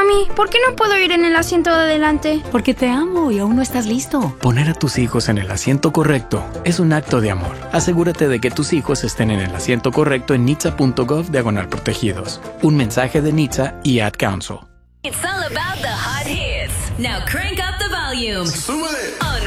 Mami, ¿por qué no puedo ir en el asiento de adelante? Porque te amo y aún no estás listo. Poner a tus hijos en el asiento correcto es un acto de amor. Asegúrate de que tus hijos estén en el asiento correcto en nhtsa.gov/protegidos. Un mensaje de NHTSA y Ad Council. It's all about the hot hits. Now crank up the volume. ¡Súbele!